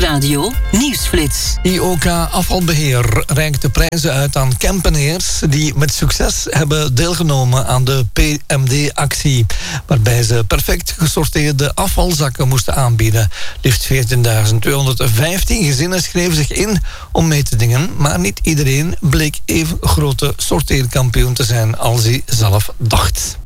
Nieuwsradio Nieuwsflits. IOK Afvalbeheer reikt de prijzen uit aan Kempeneers die met succes hebben deelgenomen aan de PMD-actie, waarbij ze perfect gesorteerde afvalzakken moesten aanbieden. Liefst 14.215 gezinnen schreven zich in om mee te dingen, maar niet iedereen bleek even grote sorteerkampioen te zijn als hij zelf dacht.